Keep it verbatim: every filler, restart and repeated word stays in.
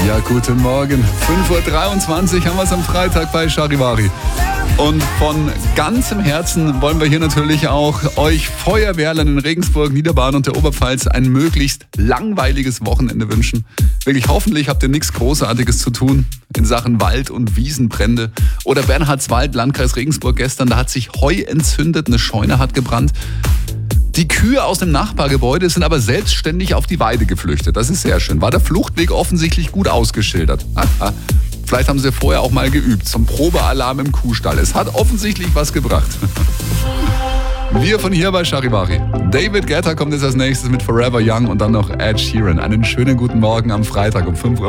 Ja, guten Morgen. fünf Uhr dreiundzwanzig haben wir es am Freitag bei Charivari. Und von ganzem Herzen wollen wir hier natürlich auch euch Feuerwehrlern in Regensburg, Niederbayern und der Oberpfalz ein möglichst langweiliges Wochenende wünschen. Wirklich, hoffentlich habt ihr nichts Großartiges zu tun in Sachen Wald- und Wiesenbrände. Oder Bernhardswald, Landkreis Regensburg gestern, da hat sich Heu entzündet, eine Scheune hat gebrannt. Die Kühe aus dem Nachbargebäude sind aber selbstständig auf die Weide geflüchtet. Das ist sehr schön. War der Fluchtweg offensichtlich gut ausgeschildert. Aha. Vielleicht haben sie vorher auch mal geübt. Zum Probealarm im Kuhstall. Es hat offensichtlich was gebracht. Wir von hier bei Charivari. David Guetta kommt jetzt als nächstes mit Forever Young und dann noch Ed Sheeran. Einen schönen guten Morgen am Freitag um fünf Uhr.